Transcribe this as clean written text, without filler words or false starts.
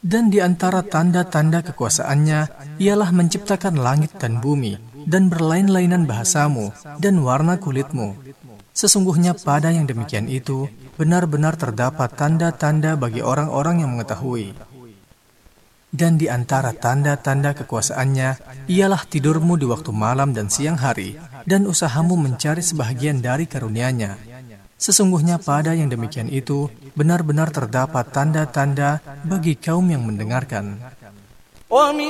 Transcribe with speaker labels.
Speaker 1: Dan di antara tanda-tanda kekuasaannya ialah menciptakan langit dan bumi, dan berlain-lainan bahasamu dan warna kulitmu. Sesungguhnya pada yang demikian itu benar-benar terdapat tanda-tanda bagi orang-orang yang mengetahui. Dan di antara tanda-tanda kekuasaannya ialah tidurmu di waktu malam dan siang hari, dan usahamu mencari sebahagian dari karunia-Nya. Sesungguhnya pada yang demikian itu benar-benar terdapat tanda-tanda bagi kaum yang mendengarkan.